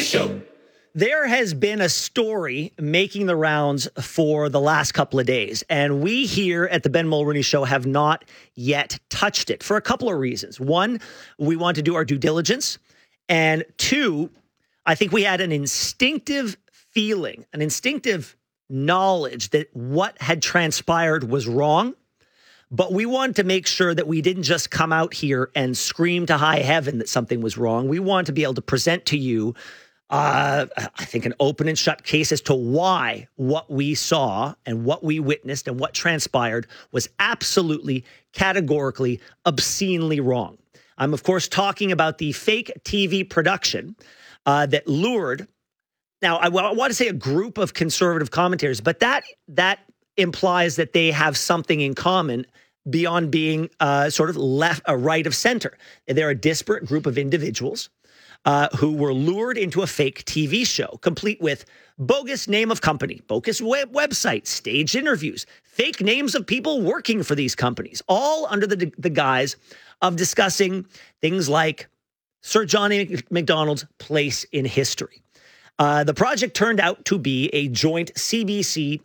Show. There has been a story making the rounds for the last couple of days, and we here at the Ben Mulroney Show have not yet touched it for a couple of reasons. One, we want to do our due diligence, and two, I think we had an instinctive feeling, an instinctive knowledge that what had transpired was wrong, but we wanted to make sure that we didn't just come out here and scream to high heaven that something was wrong. We want to be able to present to you I think an open and shut case as to why what we saw and what we witnessed and what transpired was absolutely, categorically, obscenely wrong. I'm, of course, talking about the fake TV production that lured. Now, I want to say a group of conservative commentators, but that implies that they have something in common beyond being sort of left, right of center. They're a disparate group of individuals who were lured into a fake TV show, complete with bogus name of company, bogus website, staged interviews, fake names of people working for these companies, all under the guise of discussing things like Sir John A. Macdonald's place in history. The project turned out to be a joint CBC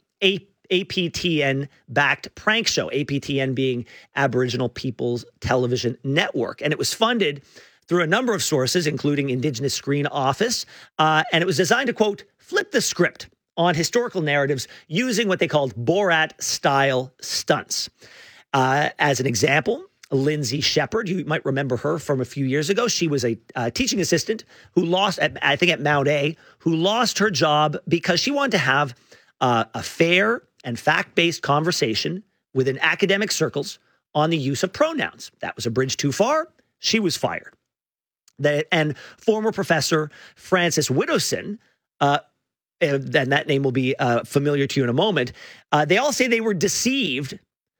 APTN-backed prank show, APTN being Aboriginal People's Television Network, and it was funded through a number of sources, including Indigenous Screen Office, and it was designed to, quote, flip the script on historical narratives using what they called Borat-style stunts. As an example, Lindsay Shepherd, you might remember her from a few years ago. She was a teaching assistant who lost, I think at Mount A, who lost her job because she wanted to have a fair and fact-based conversation within academic circles on the use of pronouns. That was a bridge too far. She was fired. And former professor Frances Widdowson, and that name will be familiar to you in a moment, they all say they were deceived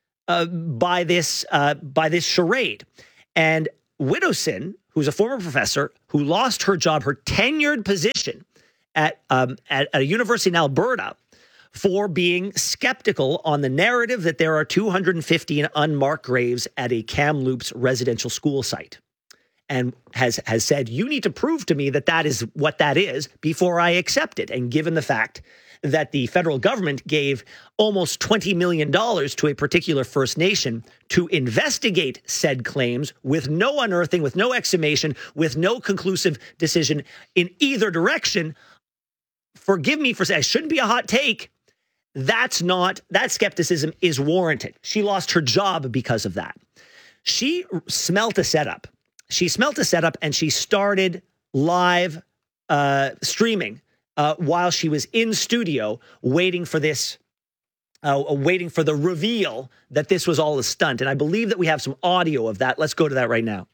by this charade. And Widdowson, who's a former professor who lost her job, her tenured position at a university in Alberta, for being skeptical on the narrative that there are 215 unmarked graves at a Kamloops residential school site. And has said, you need to prove to me that that is what that is before I accept it. And given the fact that the federal government gave almost $20 million to a particular First Nation to investigate said claims with no unearthing, with no exhumation, with no conclusive decision in either direction, forgive me for saying, I shouldn't be a hot take. That skepticism is warranted. She lost her job because of that. She smelt a setup. And she started live streaming while she was in studio waiting for this, waiting for the reveal that this was all a stunt. And I believe that we have some audio of that. Let's go to that right now.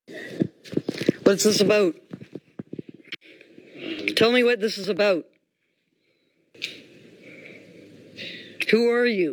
What's this about? Tell me what this is about. Who are you?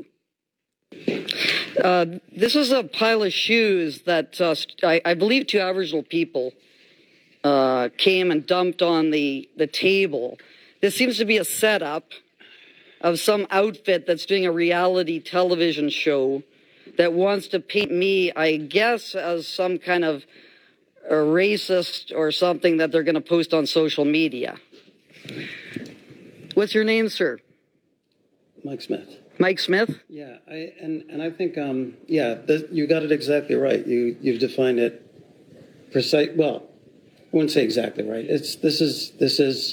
This is a pile of shoes that I believe two Aboriginal people came and dumped on the table. This seems to be a setup of some outfit that's doing a reality television show that wants to paint me, I guess, as some kind of a racist or something that they're going to post on social media. What's your name, sir? Mike Smith. Mike Smith? Yeah, I think you got it exactly right. You've defined it precise. Well, I wouldn't say exactly right. This is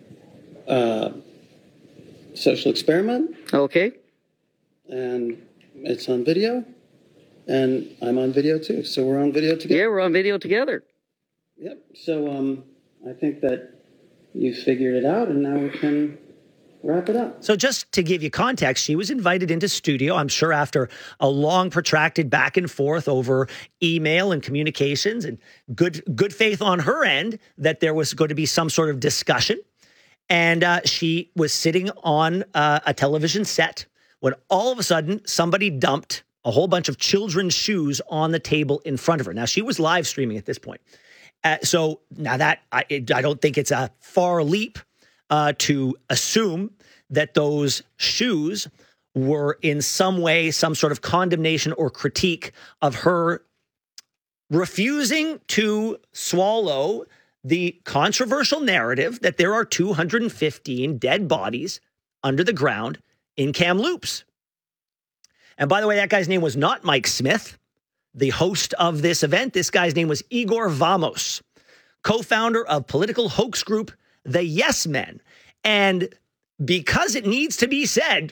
social experiment. Okay. And it's on video, and I'm on video too. So we're on video together. Yeah, we're on video together. Yep. So I think that you figured it out, and now we can wrap it up. So just to give you context, she was invited into studio, I'm sure after a long protracted back and forth over email and communications and good faith on her end that there was going to be some sort of discussion. And she was sitting on a television set when all of a sudden somebody dumped a whole bunch of children's shoes on the table in front of her. Now, she was live streaming at this point. So now that I don't think it's a far leap to assume that those shoes were in some way, some sort of condemnation or critique of her refusing to swallow the controversial narrative that there are 215 dead bodies under the ground in Kamloops. And by the way, that guy's name was not Mike Smith, the host of this event. This guy's name was Igor Vamos, co-founder of political hoax group The Yes Men. And because it needs to be said,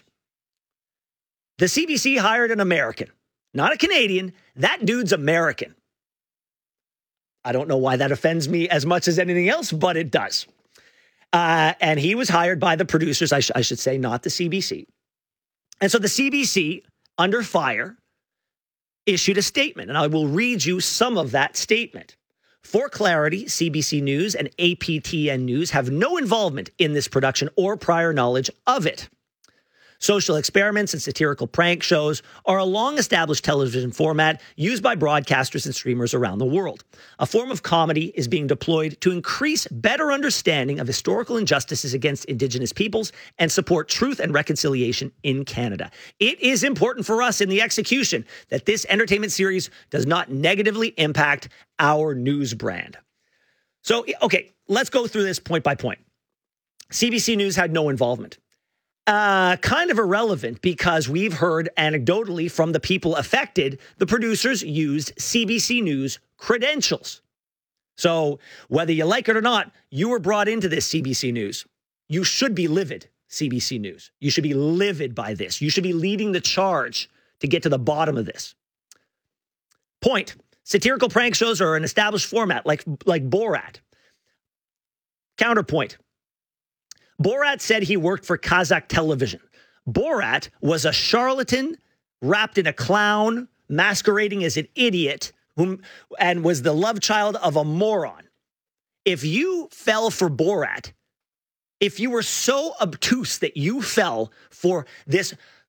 the CBC hired an American, not a Canadian. That dude's American. I don't know why that offends me as much as anything else, but it does. And he was hired by the producers, I should say, not the CBC. And so the CBC, under fire, issued a statement, and I will read you some of that statement. For clarity, CBC News and APTN News have no involvement in this production or prior knowledge of it. Social experiments and satirical prank shows are a long-established television format used by broadcasters and streamers around the world. A form of comedy is being deployed to increase better understanding of historical injustices against Indigenous peoples and support truth and reconciliation in Canada. It is important for us in the execution that this entertainment series does not negatively impact our news brand. So, okay, let's go through this point by point. CBC News had no involvement. Kind of irrelevant because we've heard anecdotally from the people affected, the producers used CBC News credentials. So whether you like it or not, you were brought into this CBC News. You should be livid, CBC News. You should be livid by this. You should be leading the charge to get to the bottom of this. Point. Satirical prank shows are an established format like Borat. Counterpoint. Borat said he worked for Kazakh television. Borat was a charlatan wrapped in a clown, masquerading as an idiot, and was the love child of a moron. If you fell for Borat, if you were so obtuse that you fell for this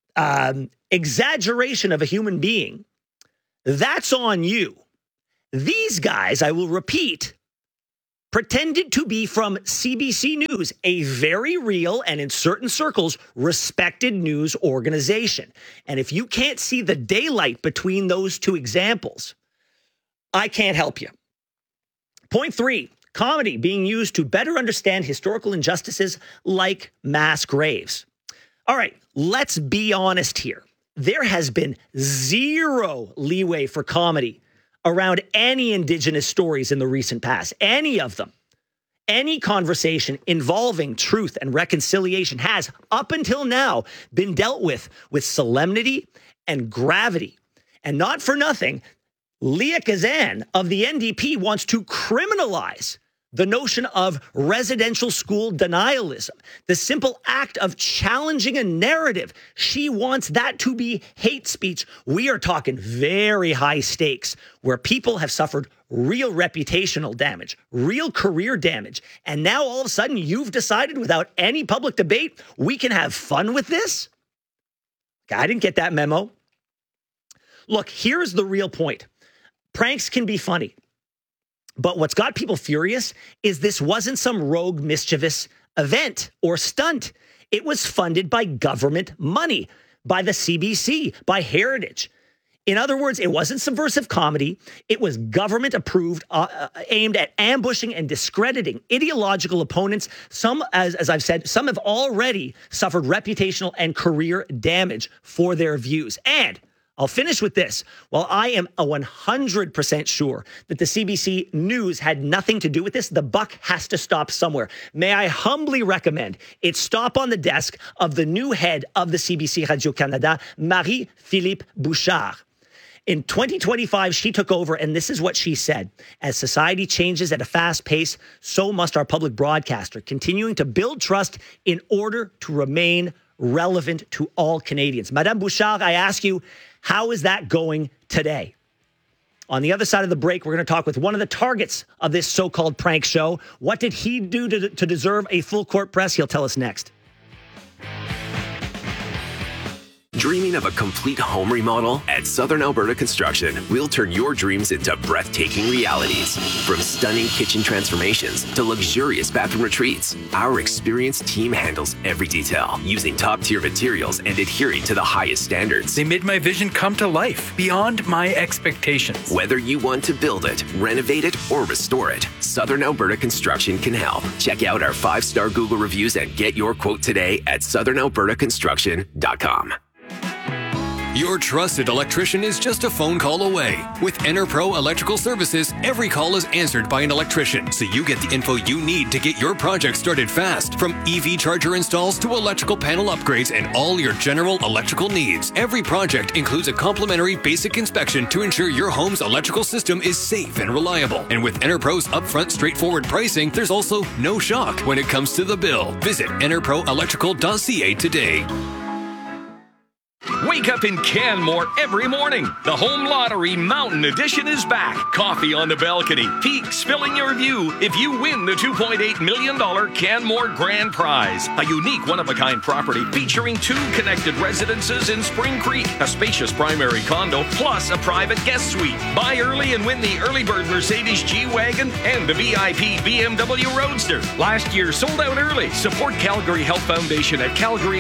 exaggeration of a human being, that's on you. These guys, I will repeat, pretended to be from CBC News, a very real and in certain circles respected news organization. And if you can't see the daylight between those two examples, I can't help you. Point 3, comedy being used to better understand historical injustices like mass graves. All right, let's be honest here. There has been zero leeway for comedy around any Indigenous stories in the recent past, any of them. Any conversation involving truth and reconciliation has, up until now, been dealt with solemnity and gravity. And not for nothing, Leah Kazan of the NDP wants to criminalize the notion of residential school denialism, the simple act of challenging a narrative. She wants that to be hate speech. We are talking very high stakes where people have suffered real reputational damage, real career damage. And now all of a sudden you've decided without any public debate, we can have fun with this? I didn't get that memo. Look, here's the real point. Pranks can be funny. But what's got people furious is this wasn't some rogue, mischievous event or stunt. It was funded by government money, by the CBC, by Heritage. In other words, it wasn't subversive comedy. It was government approved, aimed at ambushing and discrediting ideological opponents. Some, as I've said, some have already suffered reputational and career damage for their views. And I'll finish with this. While I am 100% sure that the CBC News had nothing to do with this, the buck has to stop somewhere. May I humbly recommend it stop on the desk of the new head of the CBC Radio-Canada, Marie-Philippe Bouchard. In 2025, she took over, and this is what she said. As society changes at a fast pace, so must our public broadcaster, continuing to build trust in order to remain relevant to all Canadians. Madame Bouchard, I ask you, how is that going today? On the other side of the break, we're going to talk with one of the targets of this so-called prank show. What did he do to deserve a full court press? He'll tell us next. Dreaming Dreaming of a complete home remodel? At Southern Alberta Construction, we'll turn your dreams into breathtaking realities. From stunning kitchen transformations to luxurious bathroom retreats, our experienced team handles every detail, using top-tier materials and adhering to the highest standards. They made my vision come to life, beyond my expectations. Whether you want to build it, renovate it, or restore it, Southern Alberta Construction can help. Check out our 5-star Google reviews and get your quote today at southernalbertaconstruction.com. Your trusted electrician is just a phone call away. With EnerPro Electrical Services, every call is answered by an electrician, so you get the info you need to get your project started fast. From EV charger installs to electrical panel upgrades and all your general electrical needs, every project includes a complimentary basic inspection to ensure your home's electrical system is safe and reliable. And with EnerPro's upfront straightforward pricing, there's also no shock when it comes to the bill. Visit enerproelectrical.ca today. Wake up in Canmore every morning. The Home Lottery Mountain Edition is back. Coffee on the balcony, peaks filling your view if you win the $2.8 million Canmore Grand Prize. A unique one-of-a-kind property featuring 2 connected residences in Spring Creek, a spacious primary condo, plus a private guest suite. Buy early and win the early bird Mercedes G-Wagon and the VIP BMW Roadster. Last year sold out early. Support Calgary Health Foundation at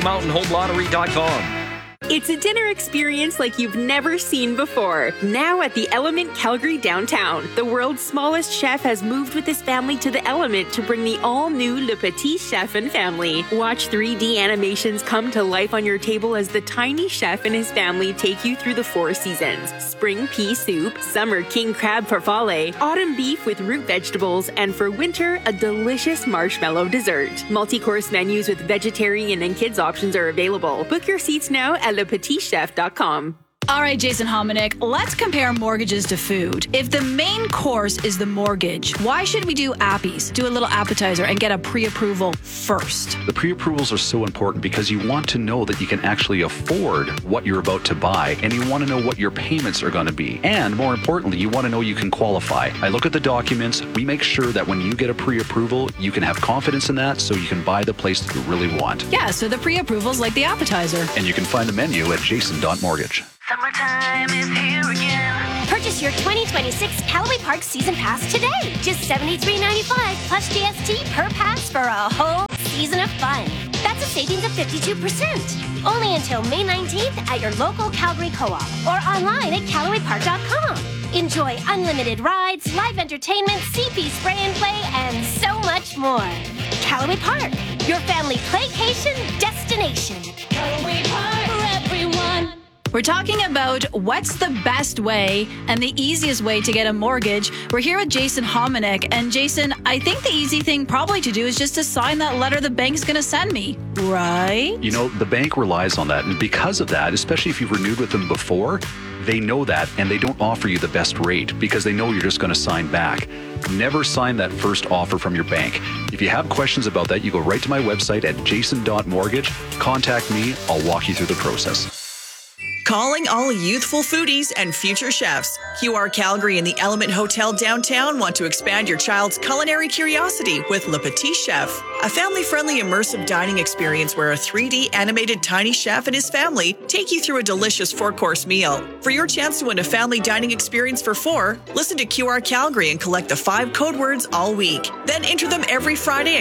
CalgaryMountainHomeLottery.com. It's a dinner experience like you've never seen before. Now at the Element Calgary Downtown, the world's smallest chef has moved with his family to the Element to bring the all-new Le Petit Chef and family. Watch 3D animations come to life on your table as the tiny chef and his family take you through the 4 seasons. Spring pea soup, summer king crab farfalle, autumn beef with root vegetables, and for winter, a delicious marshmallow dessert. Multi-course menus with vegetarian and kids options are available. Book your seats now at lepetitchef.com. All right, Jason Hominick, let's compare mortgages to food. If the main course is the mortgage, why should we do appies, do a little appetizer, and get a pre-approval first? The pre-approvals are so important because you want to know that you can actually afford what you're about to buy, and you want to know what your payments are going to be. And more importantly, you want to know you can qualify. I look at the documents. We make sure that when you get a pre-approval, you can have confidence in that so you can buy the place that you really want. Yeah, so the pre-approval's like the appetizer. And you can find the menu at jason.mortgage. Summertime is here again. Purchase your 2026 Callaway Park Season Pass today. Just $73.95 plus GST per pass for a whole season of fun. That's a savings of 52%. Only until May 19th at your local Calgary Co-op or online at CallawayPark.com. Enjoy unlimited rides, live entertainment, CP spray and play, and so much more. Callaway Park, your family playcation destination. Callaway Park for everyone. We're talking about what's the best way and the easiest way to get a mortgage. We're here with Jason Hominick. And Jason, I think the easy thing probably to do is just to sign that letter the bank's going to send me, right? You know, the bank relies on that. And because of that, especially if you've renewed with them before, they know that and they don't offer you the best rate because they know you're just going to sign back. Never sign that first offer from your bank. If you have questions about that, you go right to my website at jason.mortgage. Contact me. I'll walk you through the process. Calling all youthful foodies and future chefs. QR Calgary and the Element Hotel downtown want to expand your child's culinary curiosity with Le Petit Chef, a family-friendly immersive dining experience where a 3D animated tiny chef and his family take you through a delicious 4-course meal. For your chance to win a family dining experience for 4, listen to QR Calgary and collect the 5 code words all week. Then enter them every Friday at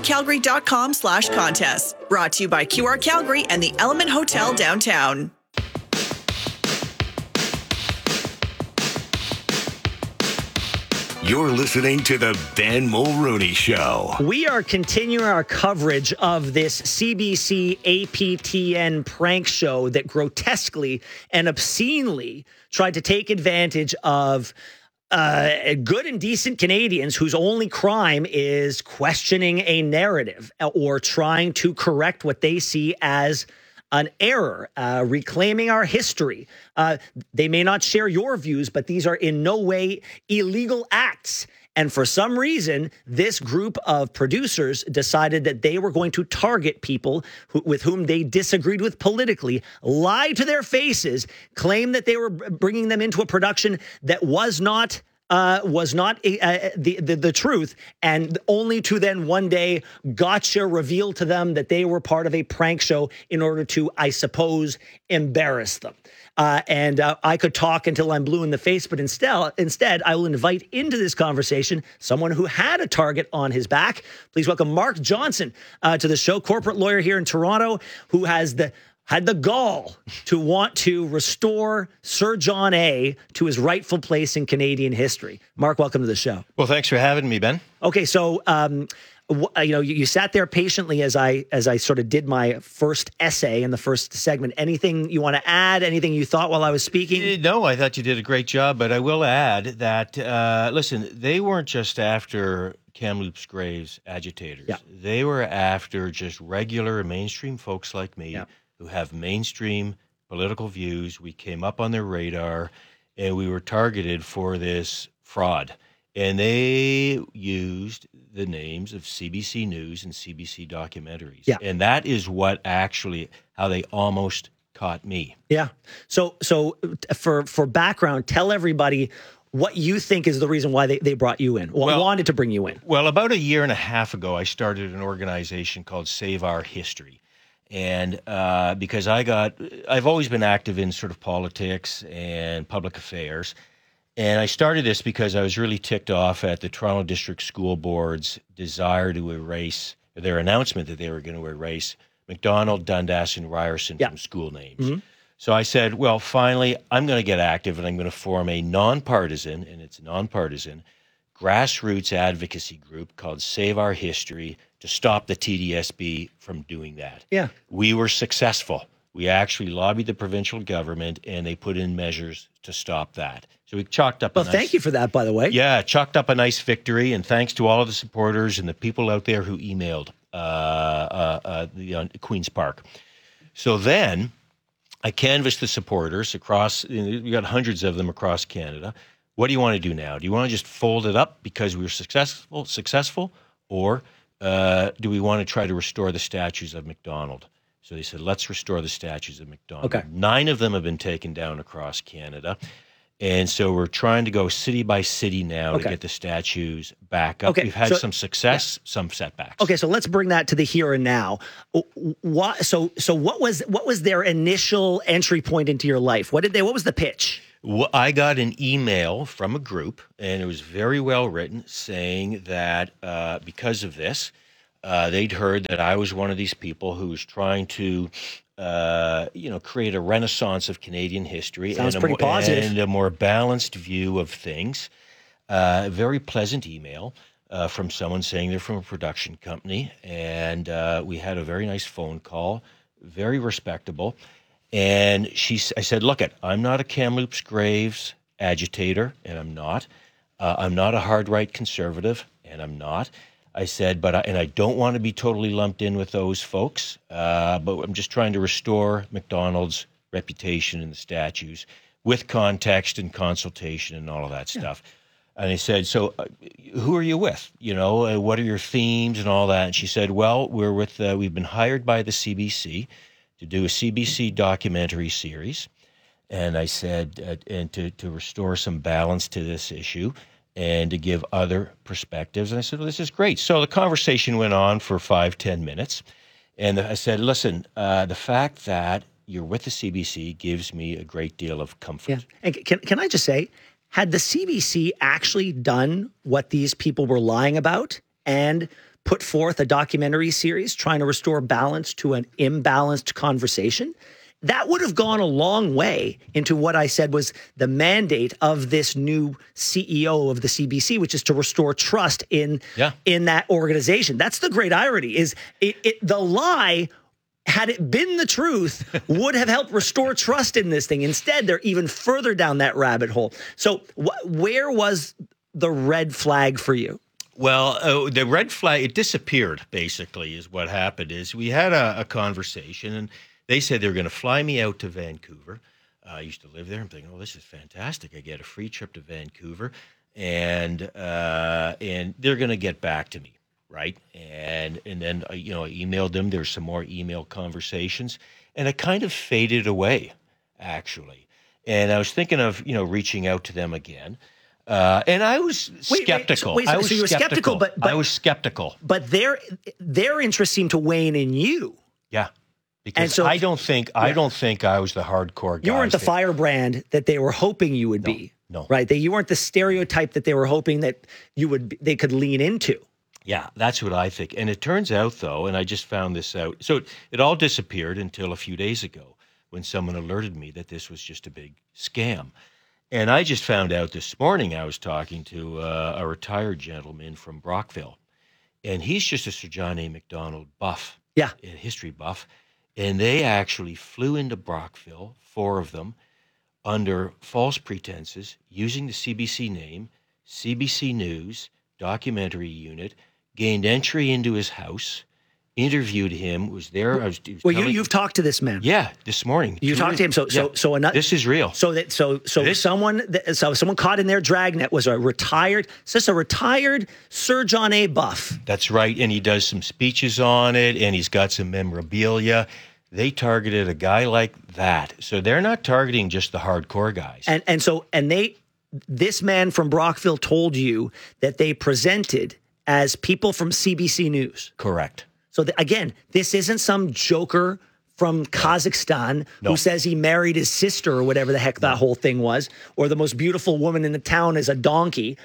qrcalgary.com/contest. Brought to you by QR Calgary and the Element Hotel downtown. You're listening to the Ben Mulrooney Show. We are continuing our coverage of this CBC APTN prank show that grotesquely and obscenely tried to take advantage of good and decent Canadians whose only crime is questioning a narrative or trying to correct what they see as an error, reclaiming our history. They may not share your views, but these are in no way illegal acts. And for some reason, this group of producers decided that they were going to target people with whom they disagreed with politically, lie to their faces, claim that they were bringing them into a production that was not was not the truth, and only to then one day Gotcha revealed to them that they were part of a prank show in order to, I suppose, embarrass them. And I could talk until I'm blue in the face, but instead, I will invite into this conversation someone who had a target on his back. Please welcome Mark Johnson to the show, corporate lawyer here in Toronto, who had the gall to want to restore Sir John A. to his rightful place in Canadian history. Mark, welcome to the show. Well, thanks for having me, Ben. Okay, so you sat there patiently as I sort of did my first essay in the first segment. Anything you want to add? Anything you thought while I was speaking? No, I thought you did a great job, but I will add that, listen, they weren't just after Kamloops Graves agitators. Yeah. They were after just regular mainstream folks like me who have mainstream political views. We came up on their radar, and we were targeted for this fraud. And they used the names of CBC News and CBC documentaries. Yeah. And that is what actually, how they almost caught me. Yeah. So for background, tell everybody what you think is the reason why they brought you in, wanted to bring you in. Well, about a year and a half ago, I started an organization called Save Our History. And because I've always been active in sort of politics and public affairs. And I started this because I was really ticked off at the Toronto District School Board's desire to erase, their announcement that they were going to erase McDonald, Dundas, and Ryerson from school names. Mm-hmm. So I said, well, finally, I'm going to get active and I'm going to form a nonpartisan, and it's nonpartisan, grassroots advocacy group called Save Our History to stop the TDSB from doing that. Yeah. We were successful. We actually lobbied the provincial government, and they put in measures to stop that. So we chalked up. Thank you for that, by the way. Yeah, chalked up a nice victory, and thanks to all of the supporters and the people out there who emailed Queen's Park. So then I canvassed the supporters across. We got hundreds of them across Canada. What do you want to do now? Do you want to just fold it up because we were successful, or do we want to try to restore the statues of McDonald? So they said, let's restore the statues of McDonald. Okay. 9 of them have been taken down across Canada. And so we're trying to go city by city now to get the statues back up. Okay. We've had some success, some setbacks. Okay, so let's bring that to the here and now. So what was their initial entry point into your life? What was the pitch? Well, I got an email from a group, and it was very well written, saying that because of this, they'd heard that I was one of these people who was trying to, create a renaissance of Canadian history. Sounds pretty positive. And a more balanced view of things. A very pleasant email from someone saying they're from a production company. And we had a very nice phone call, very respectable. And I said, look, I'm not a Kamloops Graves agitator, and I'm not. I'm not a hard right conservative, and I'm not. I said, and I don't want to be totally lumped in with those folks, but I'm just trying to restore McDonald's reputation in the statues with context and consultation and all of that stuff. And I said, so who are you with? What are your themes and all that? And she said, well, we've been hired by the CBC to do a CBC documentary series. And I said, and to restore some balance to this issue, and to give other perspectives. And I said, well, this is great. So the conversation went on for 5-10 minutes. And I said, listen, the fact that you're with the CBC gives me a great deal of comfort. Yeah. And can I just say, had the CBC actually done what these people were lying about and put forth a documentary series trying to restore balance to an imbalanced conversation, that would have gone a long way into what I said was the mandate of this new CEO of the CBC, which is to restore trust in that organization. That's the great irony, is the lie, had it been the truth, would have helped restore trust in this thing. Instead, they're even further down that rabbit hole. So where was the red flag for you? Well, the red flag, it disappeared, basically, is what happened. Is we had a conversation, and they said they were going to fly me out to Vancouver. I used to live there. I'm thinking, oh, this is fantastic. I get a free trip to Vancouver, and they're going to get back to me, right? And then I emailed them. There's some more email conversations, and it kind of faded away, actually. And I was thinking of reaching out to them again. And I was skeptical. So you were skeptical, but I was skeptical. But their interest seemed to wane in you. Yeah. Because I don't think I was the hardcore guy. You weren't the firebrand that they were hoping you would be. No. Right? You weren't the stereotype that they were hoping that they could lean into. Yeah, that's what I think. And it turns out, though, and I just found this out. So it all disappeared until a few days ago when someone alerted me that this was just a big scam. And I just found out this morning. I was talking to a retired gentleman from Brockville, and he's just a Sir John A. Macdonald buff. Yeah. A history buff. And they actually flew into Brockville, 4 of them, under false pretenses, using the CBC name, CBC News, documentary unit, gained entry into his house, interviewed him, was there. You've talked to this man. Yeah, this morning. You talked to him. This is real. Someone caught in their dragnet was a retired Sir John A. buff. That's right, and he does some speeches on it, and he's got some memorabilia. They targeted a guy like that, so they're not targeting just the hardcore guys. This man from Brockville told you that they presented as people from CBC News. Correct. So again, this isn't some joker from Kazakhstan who says he married his sister or whatever the heck that whole thing was, or the most beautiful woman in the town is a donkey.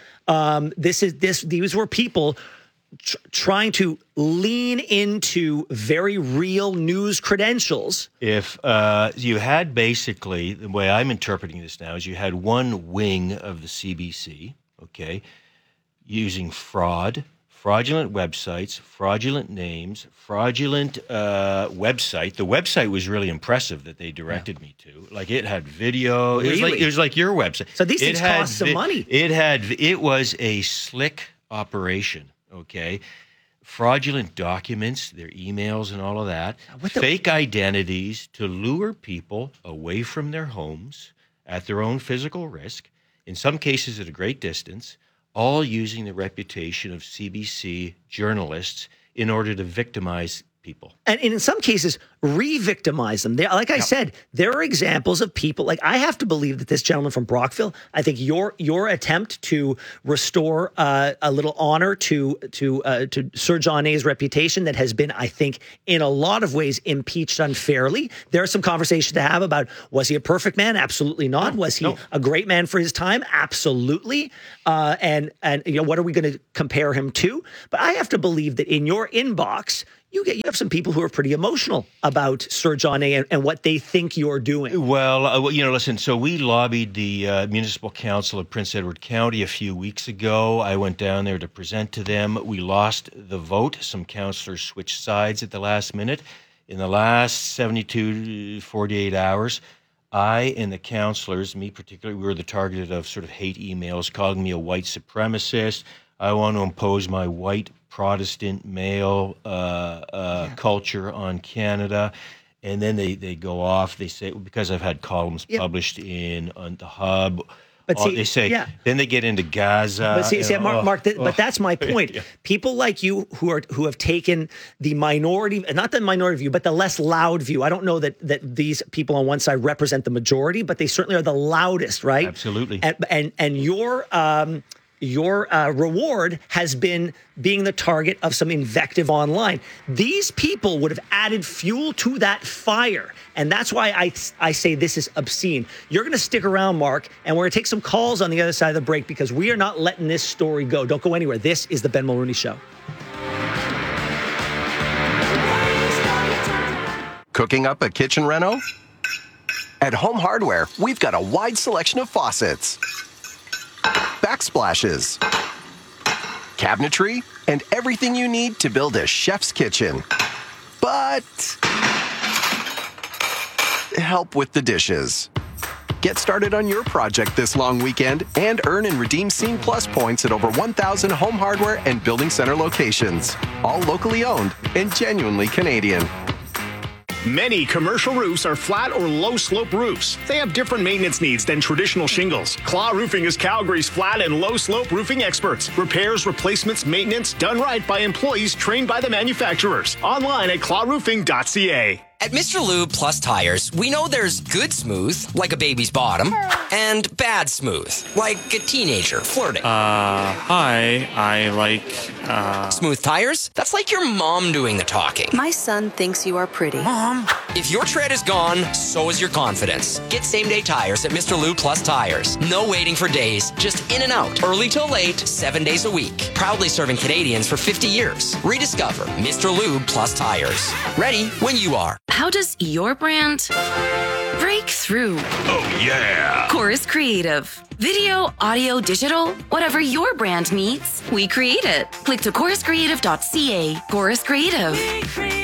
These were people trying to lean into very real news credentials. If you had basically, the way I'm interpreting this now is you had one wing of the CBC, okay, using fraudulent websites, fraudulent names, fraudulent website. The website was really impressive that they directed me to. Like it had video. Really? It was like your website. So these things cost some money. It was a slick operation. Okay, fraudulent documents, their emails and all of that, fake identities to lure people away from their homes at their own physical risk, in some cases at a great distance, all using the reputation of CBC journalists in order to victimize people. And in some cases, re-victimize them. Like I said, there are examples of people, like I have to believe that this gentleman from Brockville, I think your attempt to restore a little honor to Sir John A.'s reputation that has been, I think, in a lot of ways impeached unfairly. There are some conversations to have about, was he a perfect man? Absolutely not. Was he a great man for his time? Absolutely. And what are we going to compare him to? But I have to believe that in your inbox, you have some people who are pretty emotional about Sir John A. and what they think you're doing. Well, listen, so we lobbied the Municipal Council of Prince Edward County a few weeks ago. I went down there to present to them. We lost the vote. Some councillors switched sides at the last minute. In the last 72 to 48 hours, I and the councillors, me particularly, we were the target of sort of hate emails calling me a white supremacist. I want to impose my white Protestant male culture on Canada. And then they go off. They say, because I've had columns published on the Hub. But then they get into Gaza. But Mark, but that's my point. Yeah. People like you who have taken the minority, not the minority view, but the less loud view. I don't know that these people on one side represent the majority, but they certainly are the loudest, right? Absolutely. And your reward has been being the target of some invective online. These people would have added fuel to that fire. And that's why I say this is obscene. You're going to stick around, Mark, and we're going to take some calls on the other side of the break because we are not letting this story go. Don't go anywhere. This is the Ben Mulrooney Show. Cooking up a kitchen reno? At Home Hardware, we've got a wide selection of faucets, backsplashes, cabinetry, and everything you need to build a chef's kitchen. But help with the dishes. Get started on your project this long weekend and earn and redeem Scene Plus points at over 1,000 Home Hardware and Building Center locations. All locally owned and genuinely Canadian. Many commercial roofs are flat or low-slope roofs. They have different maintenance needs than traditional shingles. Claw Roofing is Calgary's flat and low-slope roofing experts. Repairs, replacements, maintenance done right by employees trained by the manufacturers. Online at clawroofing.ca. At Mr. Lube Plus Tires, we know there's good smooth, like a baby's bottom, and bad smooth, like a teenager flirting. Hi, I like, Smooth tires? That's like your mom doing the talking. My son thinks you are pretty. Mom! If your tread is gone, so is your confidence. Get same-day tires at Mr. Lube Plus Tires. No waiting for days, just in and out. Early till late, 7 days a week. Proudly serving Canadians for 50 years. Rediscover Mr. Lube Plus Tires. Ready when you are. How does your brand break through? Oh, yeah. Chorus Creative. Video, audio, digital, whatever your brand needs, we create it. Click to choruscreative.ca. Chorus Creative. We create.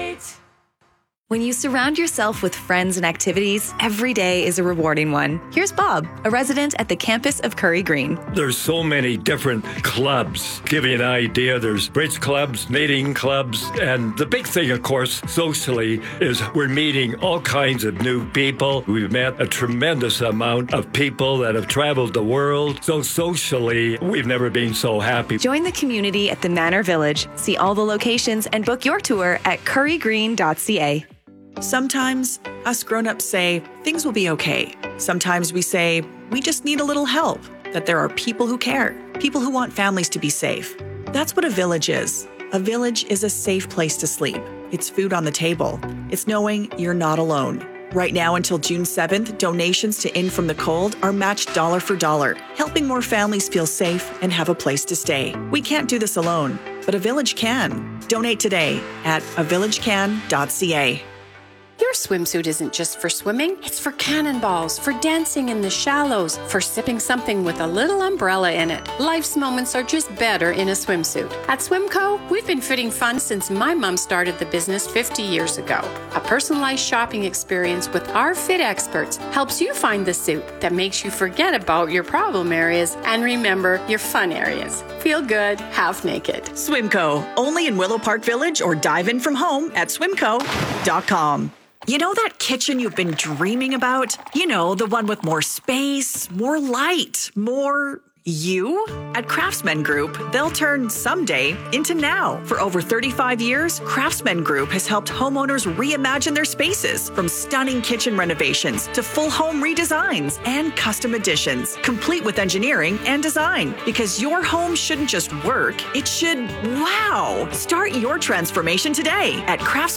When you surround yourself with friends and activities, every day is a rewarding one. Here's Bob, a resident at the campus of Curry Green. There's so many different clubs. Give you an idea, there's bridge clubs, knitting clubs, and the big thing, of course, socially, is we're meeting all kinds of new people. We've met a tremendous amount of people that have traveled the world. So socially, we've never been so happy. Join the community at the Manor Village. See all the locations and book your tour at currygreen.ca. Sometimes us grown-ups say things will be okay. Sometimes we say we just need a little help, that there are people who care, people who want families to be safe. That's what a village is. A village is a safe place to sleep. It's food on the table. It's knowing you're not alone. Right now until June 7th, donations to In From the Cold are matched dollar for dollar, helping more families feel safe and have a place to stay. We can't do this alone, but a village can. Donate today at avillagecan.ca. Your swimsuit isn't just for swimming, it's for cannonballs, for dancing in the shallows, for sipping something with a little umbrella in it. Life's moments are just better in a swimsuit. At Swimco, we've been fitting fun since my mom started the business 50 years ago. A personalized shopping experience with our fit experts helps you find the suit that makes you forget about your problem areas and remember your fun areas. Feel good, half naked. Swimco, only in Willow Park Village, or dive in from home at swimco.com. You know that kitchen you've been dreaming about? You know, the one with more space, more light, more you? At Craftsman Group, they'll turn someday into now. For over 35 years, Craftsman Group has helped homeowners reimagine their spaces, from stunning kitchen renovations to full home redesigns and custom additions, complete with engineering and design. Because your home shouldn't just work, it should wow. Start your transformation today at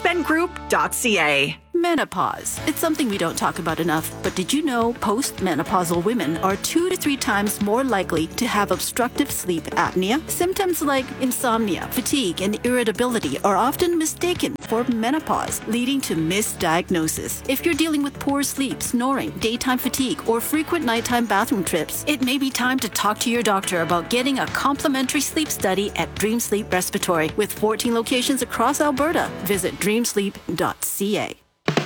craftsmangroup.ca. Menopause. It's something we don't talk about enough, but did you know postmenopausal women are 2 to 3 times more likely to have obstructive sleep apnea? Symptoms like insomnia, fatigue, and irritability are often mistaken for menopause, leading to misdiagnosis. If you're dealing with poor sleep, snoring, daytime fatigue, or frequent nighttime bathroom trips, it may be time to talk to your doctor about getting a complimentary sleep study at Dream Sleep Respiratory. With 14 locations across Alberta, visit dreamsleep.ca.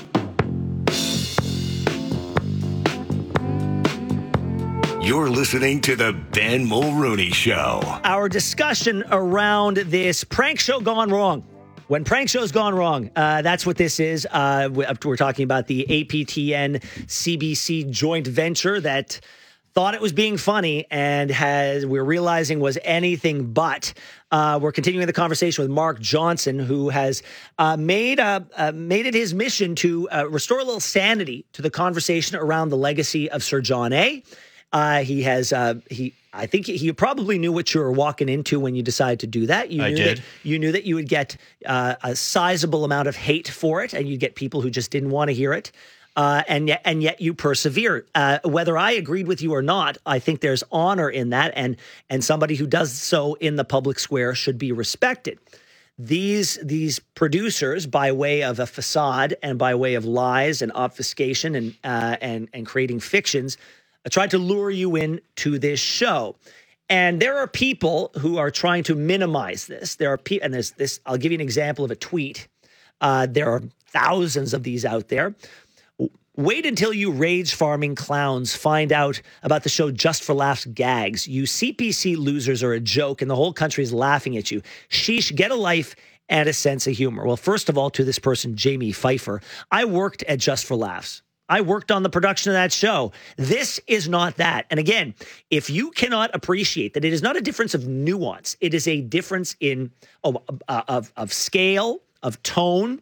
You're listening to the Ben Mulrooney Show. Our discussion around this prank show gone wrong. When prank shows gone wrong, that's what this is. We're talking about the APTN CBC joint venture that thought it was being funny and we're realizing was anything but. We're continuing the conversation with Mark Johnson, who has made it his mission to restore a little sanity to the conversation around the legacy of Sir John A. I think he probably knew what you were walking into when you decided to do that. You knew that you would get a sizable amount of hate for it, and you'd get people who just didn't want to hear it. And yet you persevere. Whether I agreed with you or not, I think there's honor in that, and somebody who does so in the public square should be respected. These producers, by way of a facade and by way of lies and obfuscation and creating fictions, tried to lure you in to this show. And there are people who are trying to minimize this. There are people, and there's this. I'll give you an example of a tweet. There are thousands of these out there. Wait until you rage farming clowns find out about the show Just for Laughs gags. You CPC losers are a joke, and the whole country is laughing at you. Sheesh, get a life and a sense of humor. Well, first of all, to this person, Jamie Pfeiffer, I worked at Just for Laughs. I worked on the production of that show. This is not that. And again, if you cannot appreciate that it is not a difference of nuance, it is a difference in of scale, of tone,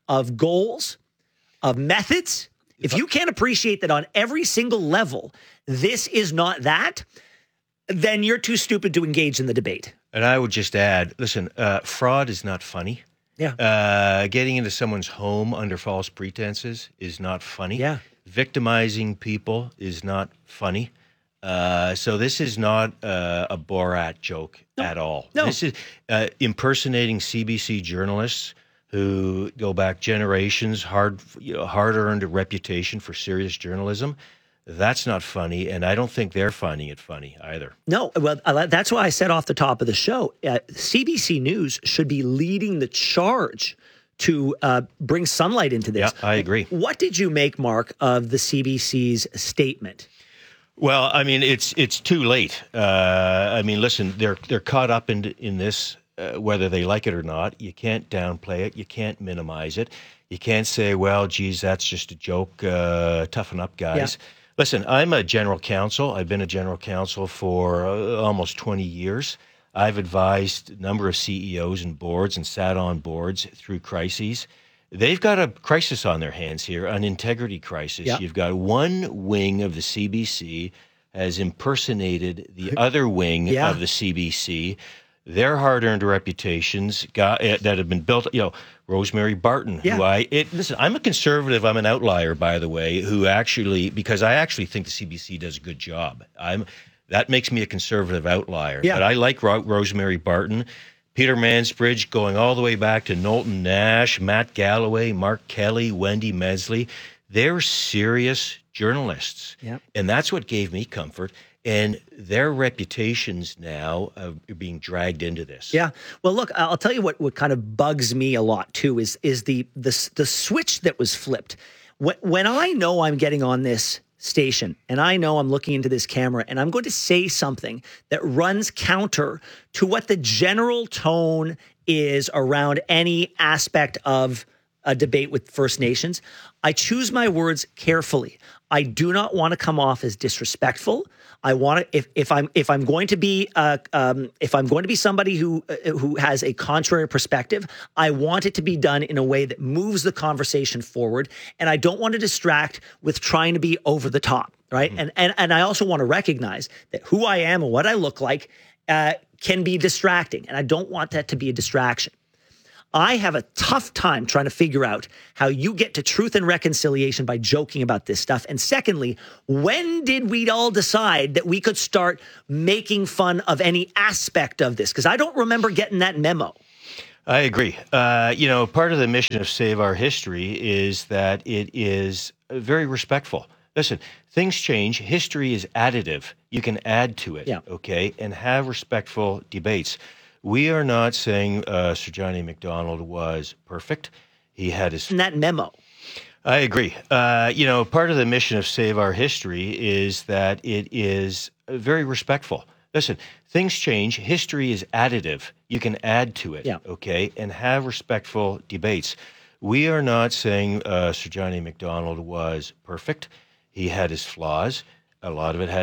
of goals, of methods. If you can't appreciate that on every single level, this is not that, then you're too stupid to engage in the debate. And I would just add, listen, fraud is not funny. Yeah. Getting into someone's home under false pretenses is not funny. Yeah. Victimizing people is not funny. So this is not a Borat joke at all. No. This is impersonating CBC journalists who go back generations, hard-earned a reputation for serious journalism. That's not funny, and I don't think they're finding it funny either. No, well, that's why I said off the top of the show, CBC News should be leading the charge to bring sunlight into this. Yeah, I agree. What did you make, Mark, of the CBC's statement? Well, I mean, it's too late. I mean, listen, they're caught up in this, whether they like it or not. You can't downplay it. You can't minimize it. You can't say, well, geez, that's just a joke. Toughen up, guys. Yeah. Listen, I'm a general counsel. I've been a general counsel for almost 20 years. I've advised a number of CEOs and boards and sat on boards through crises. They've got a crisis on their hands here, an integrity crisis. Yeah. You've got one wing of the CBC has impersonated the other wing of the CBC. Their hard-earned reputations that have been built, Rosemary Barton, who listen, I'm a conservative, I'm an outlier, by the way, because I actually think the CBC does a good job. That makes me a conservative outlier. Yeah. But I like Rosemary Barton, Peter Mansbridge, going all the way back to Knowlton Nash, Matt Galloway, Mark Kelly, Wendy Mesley. They're serious journalists. Yep. And that's what gave me comfort. And their reputations now are being dragged into this. Yeah. Well, look, I'll tell you what kind of bugs me a lot too is the switch that was flipped. When I know I'm getting on this station and I know I'm looking into this camera and I'm going to say something that runs counter to what the general tone is around any aspect of a debate with First Nations, I choose my words carefully. I do not want to come off as disrespectful. I want to, if I'm going to be somebody who has a contrary perspective, I want it to be done in a way that moves the conversation forward, and I don't want to distract with trying to be over the top, right? Mm-hmm. And I also want to recognize that who I am and what I look like can be distracting, and I don't want that to be a distraction. I have a tough time trying to figure out how you get to truth and reconciliation by joking about this stuff. And secondly, when did we all decide that we could start making fun of any aspect of this? Because I don't remember getting that memo. I agree. Part of the mission of Save Our History is that it is very respectful. Listen, things change. History is additive. You can add to it, okay, and have respectful debates. We are not saying Sir Johnny MacDonald was perfect. He had his... In that memo. I agree. Part of the mission of Save Our History is that it is very respectful. Listen, things change. History is additive. You can add to it, okay, and have respectful debates. We are not saying Sir Johnny MacDonald was perfect. He had his flaws. A lot of it had